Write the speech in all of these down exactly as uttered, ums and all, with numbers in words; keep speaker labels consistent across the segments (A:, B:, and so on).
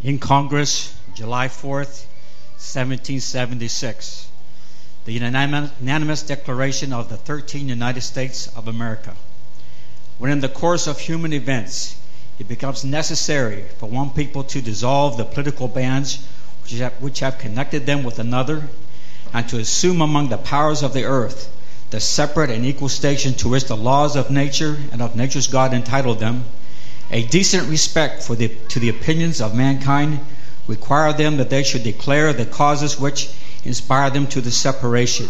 A: in Congress, July fourth, seventeen seventy-six, the unanimous declaration of the thirteen United States of America. When in the course of human events, it becomes necessary for one people to dissolve the political bands which have, which have connected them with another, and to assume among the powers of the earth the separate and equal station to which the laws of nature and of nature's God entitled them, a decent respect for the, to the opinions of mankind require them that they should declare the causes which inspire them to the separation.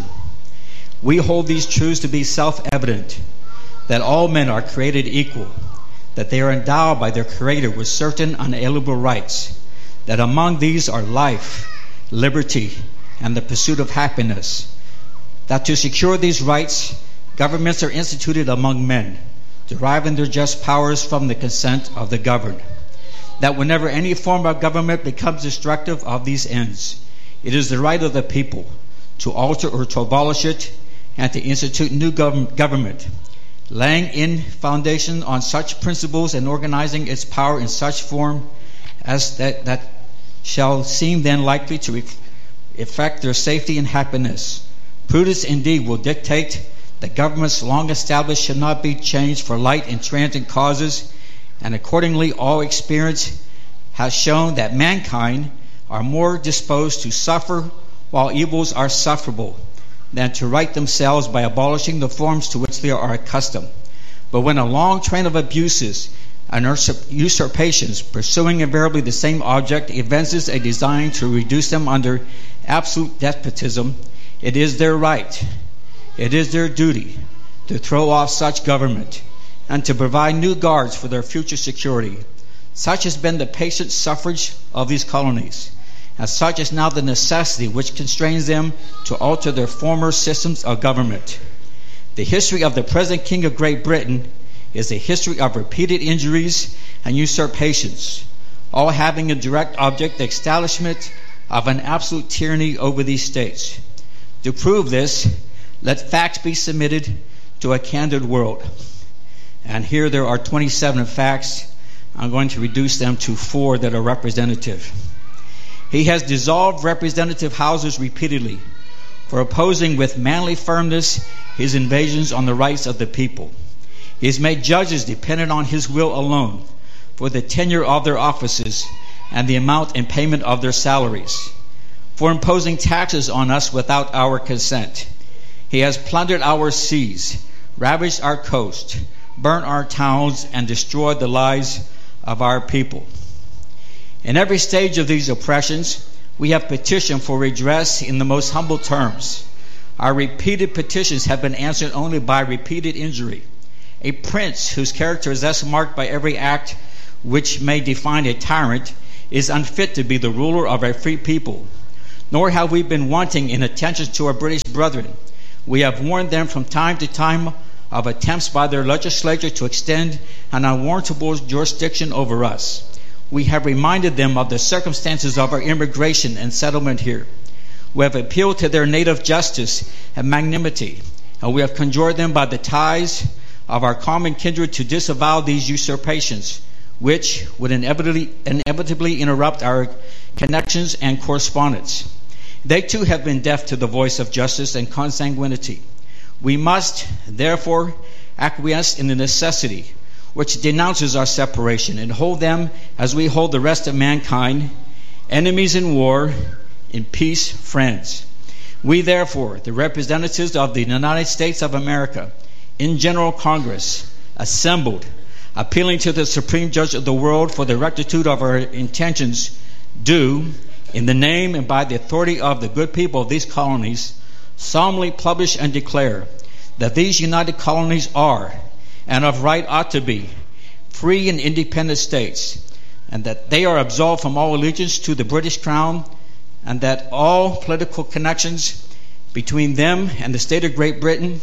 A: We hold these truths to be self-evident, that all men are created equal, that they are endowed by their Creator with certain unalienable rights, that among these are life, liberty, and the pursuit of happiness, that to secure these rights, governments are instituted among men, deriving their just powers from the consent of the governed, that whenever any form of government becomes destructive of these ends, it is the right of the people to alter or to abolish it and to institute new gov- government, laying in foundation on such principles and organizing its power in such form as that, that shall seem then likely to re- effect their safety and happiness. Prudence indeed will dictate that governments long established should not be changed for light and transient causes, and accordingly all experience has shown that mankind are more disposed to suffer while evils are sufferable than to right themselves by abolishing the forms to which they are accustomed. But when a long train of abuses and usurpations, pursuing invariably the same object, evinces a design to reduce them under absolute despotism, it is their right, it is their duty to throw off such government and to provide new guards for their future security. Such has been the patient suffrage of these colonies, and such is now the necessity which constrains them to alter their former systems of government. The history of the present King of Great Britain is a history of repeated injuries and usurpations, all having a direct object the establishment of an absolute tyranny over these states. To prove this, let facts be submitted to a candid world. And here there are twenty-seven facts. I'm going to reduce them to four that are representative. He has dissolved representative houses repeatedly for opposing with manly firmness his invasions on the rights of the people. He has made judges dependent on his will alone for the tenure of their offices and the amount and payment of their salaries, for imposing taxes on us without our consent. He has plundered our seas, ravaged our coast, burnt our towns, and destroyed the lives of our people. In every stage of these oppressions, we have petitioned for redress in the most humble terms. Our repeated petitions have been answered only by repeated injury. A prince whose character is thus marked by every act which may define a tyrant is unfit to be the ruler of a free people. Nor have we been wanting in attention to our British brethren. We have warned them from time to time of attempts by their legislature to extend an unwarrantable jurisdiction over us. We have reminded them of the circumstances of our immigration and settlement here. We have appealed to their native justice and magnanimity, and we have conjured them by the ties of our common kindred to disavow these usurpations, which would inevitably, inevitably interrupt our connections and correspondence. They too have been deaf to the voice of justice and consanguinity. We must, therefore, acquiesce in the necessity which denounces our separation and hold them as we hold the rest of mankind, enemies in war, in peace, friends. We, therefore, the representatives of the United States of America, in General Congress, assembled, appealing to the Supreme Judge of the world for the rectitude of our intentions, do, in the name and by the authority of the good people of these colonies, solemnly publish and declare that these united colonies are, and of right ought to be, free and independent states, and that they are absolved from all allegiance to the British Crown, and that all political connections between them and the state of Great Britain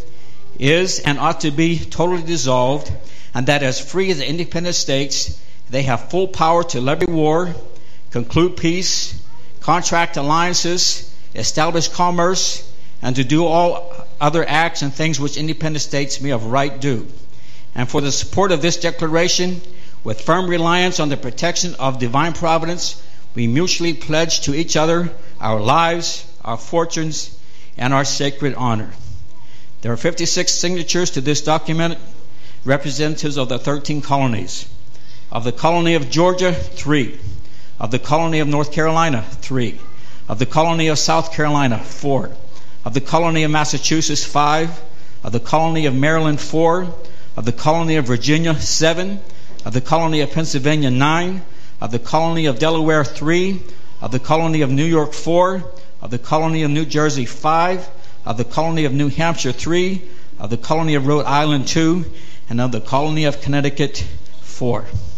A: is and ought to be totally dissolved, and that as free as independent states, they have full power to levy war, conclude peace, contract alliances, establish commerce, and to do all other acts and things which independent states may of right do. And for the support of this declaration, with firm reliance on the protection of divine providence, we mutually pledge to each other our lives, our fortunes, and our sacred honor. There are fifty-six signatures to this document, representatives of the thirteen colonies. Of the colony of Georgia, three. Of the colony of North Carolina, three. Of the colony of South Carolina, four. Of the colony of Massachusetts, five. Of the colony of Maryland, four. Of the colony of Virginia, seven. Of the colony of Pennsylvania, nine. Of the colony of Delaware, three. Of the colony of New York, four. Of the colony of New Jersey, five. Of the colony of New Hampshire, three. Of the colony of Rhode Island, two. And of the colony of Connecticut, four.